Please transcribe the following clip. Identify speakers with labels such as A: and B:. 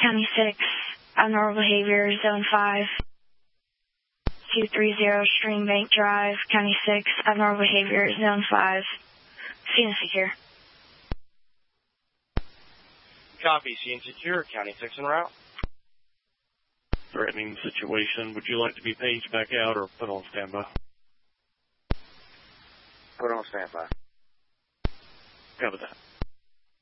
A: County 6, abnormal behavior, Zone 5. 230 Streambank Drive, County 6, abnormal behavior, Zone 5. Scene secure.
B: Copy, scene secure, County 6 en route.
C: Threatening situation. Would you like to be paged back out or put on standby?
B: Put on standby.
C: Copy that.